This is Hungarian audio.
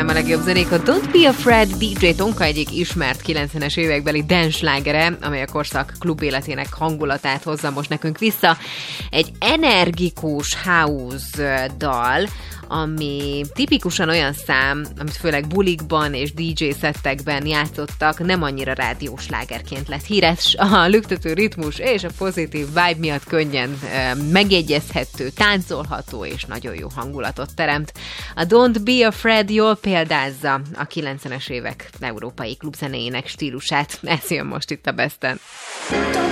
a legjobb zenék. A Don't Be Afraid DJ Tonka egyik ismert 90-es évekbeli dance slágere, amely a korszak klub életének hangulatát hozza most nekünk vissza. Egy energikus house dal, ami tipikusan olyan szám, amit főleg bulikban és DJ szettekben játszottak, nem annyira rádióslágerként lett híres. A lüktető ritmus és a pozitív vibe miatt könnyen megjegyezhető, táncolható és nagyon jó hangulatot teremt. A Don't Be Afraid jól példázza a 90-es évek európai klubzenéjének stílusát. Ez jön most itt a Besten.